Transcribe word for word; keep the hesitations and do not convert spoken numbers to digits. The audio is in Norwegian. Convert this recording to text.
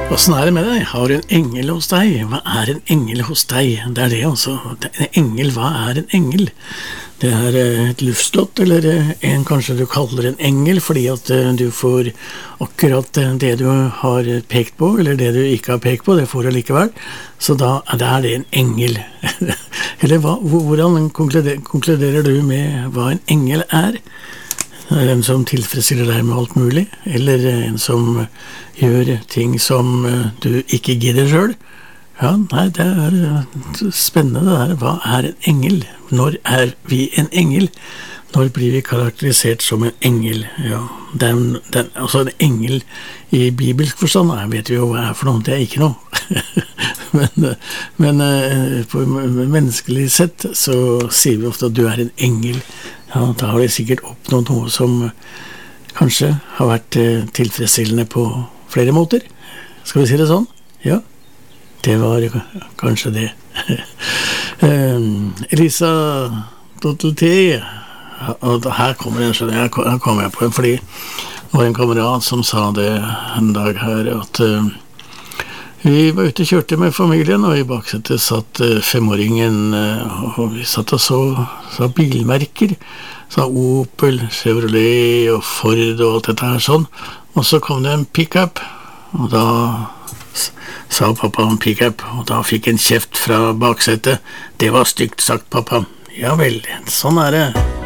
Hvordan er det med deg? Har du en engel hos deg? Hva er en engel hos deg? Det er det altså. En engel, hva er en engel? Det er et luftslott, eller en kanskje du kaller en engel, fordi at du får akkurat det du har pekt på, eller det du ikke har pekt på, det får du likevel. Så da er det en engel. Eller hva, hvordan konkluderer du med hva en engel er? Er det en som tilfredsstiller deg med alt mulig, eller en som gjør ting som du ikke gidder selv? Ja, nei, det er spennende det her. Hva er en engel? Når er vi en engel? Når blir vi karakterisert som en engel? Ja, den, den, altså en engel i bibelsk forstand, jeg vet jo hva er for noe, det er ikke noe. men men på menneskelig sett så sier vi ofte at du er en engel. Ja, da har de sikkert oppnådd noe som kanskje har vært tilfredsstillende på flere måter. Skal vi si det sånn? Ja, det var kanskje det. Elisa Dottelti, og her kommer jeg, her kommer jeg på en, fordi det var en kamerat som sa det en dag her, at uh, vi var ute og kjørte med familien, og i baksetet satt uh, femåringen, uh, og vi satt og så, så bilmerker, så Opel, Chevrolet og Ford og alt dette her sånn, og så kom det en pick-up, og da sa pappa om pick-up, og da fikk en kjeft fra baksetet. Det var stygt sagt, pappa. Ja vel, sånn er det.